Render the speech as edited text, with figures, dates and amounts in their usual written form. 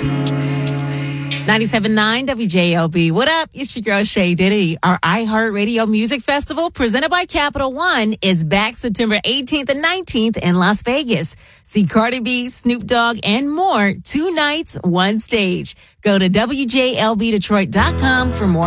97.9 WJLB. What up? It's your girl Shay Diddy. Our iHeartRadio Music Festival, presented by Capital One, is back September 18th and 19th in Las Vegas. See Cardi B, Snoop Dogg, and more. 2 nights, 1 stage. Go to WJLBDetroit.com for more